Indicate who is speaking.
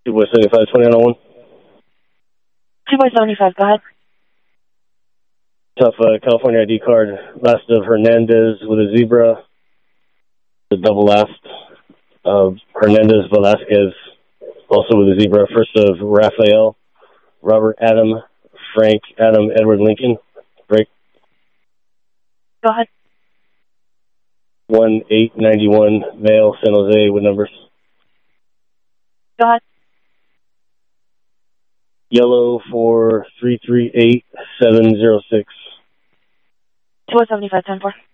Speaker 1: 2.75, 2901.
Speaker 2: 2.75, go ahead.
Speaker 1: Tough California ID card. Last of Hernandez with a zebra. The double last of Hernandez Velasquez, also with a zebra. First of Raphael, Robert Adam, Frank Adam, Edward Lincoln. Break.
Speaker 2: Go ahead.
Speaker 1: 1891, male, San Jose, with numbers.
Speaker 2: Go ahead.
Speaker 1: Yellow for 338706.
Speaker 2: 2.75, 10-4.